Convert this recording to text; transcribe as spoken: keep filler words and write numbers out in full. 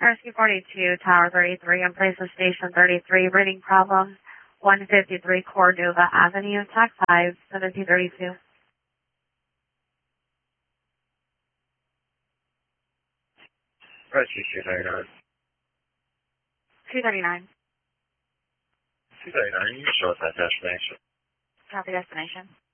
Rescue forty-two, Tower thirty-three, in place of Station thirty-three, reading problem, one fifty-three Cordova Avenue, T A C five, seventeen thirty-two. Rescue two thirty-nine. two thirty-nine. two thirty-nine, you can show us that destination. Copy destination.